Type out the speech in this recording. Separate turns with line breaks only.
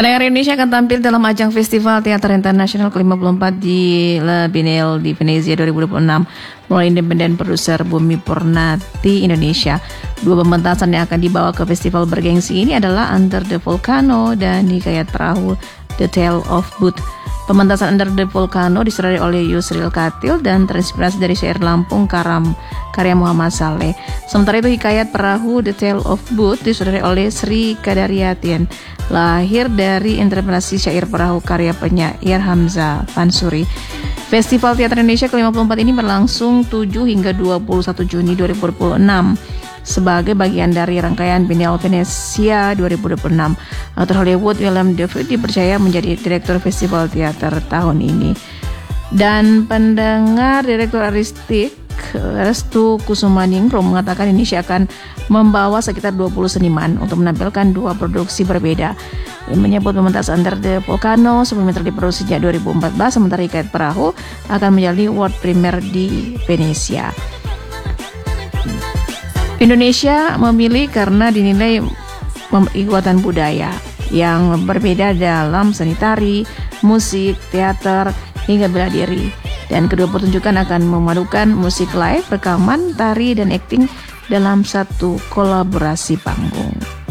Pendengar Indonesia akan tampil dalam ajang Festival Teater Internasional ke-54 di La Biennale di Venezia 2026 melalui independen produser Bumi Purnati Indonesia. Dua pementasan yang akan dibawa ke festival bergengsi ini adalah Under the Volcano dan Hikayat Perahu The Tale of Boot. Pementasan Under the Volcano disutradarai oleh Yusril Katil dan terinspirasi dari syair Lampung karya Muhammad Saleh. Sementara itu Hikayat Perahu The Tale of Boot disutradarai oleh Sri Kadariyatien, lahir dari interpretasi syair perahu karya penyair Hamzah Pansuri. Festival Teater Indonesia ke-54 ini berlangsung 7 hingga 21 Juni 2026 sebagai bagian dari rangkaian Biennale Venezia 2026. Aktor Hollywood Willem Dafoe dipercaya menjadi direktur festival teater tahun ini. Dan pendengar direktur artistik Restu Kusumaningrum mengatakan Indonesia akan membawa sekitar 20 seniman untuk menampilkan dua produksi berbeda. Ia menyebut pementasan Under the Volcano sebelumnya telah diproduksi sejak 2014, sementara Hikayat Perahu akan menjadi world premiere di Venezia. Indonesia memilih karena dinilai memiliki kekuatan budaya yang berbeda dalam seni tari, musik, teater, hingga bela diri. Dan kedua pertunjukan akan memadukan musik live, rekaman, tari, dan akting dalam satu kolaborasi panggung.